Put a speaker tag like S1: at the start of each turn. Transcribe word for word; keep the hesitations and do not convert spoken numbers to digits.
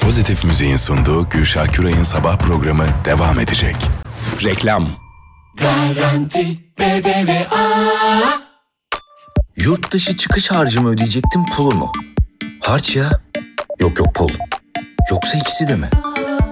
S1: Pozitif Müziğin sunduğu Gülşah Küray'ın sabah programı devam edecek. Reklam.
S2: Garanti B B V A.
S3: Yurt dışı çıkış harcımı ödeyecektim, pulu mu? Harç ya. Yok yok, pul. Yoksa ikisi de mi?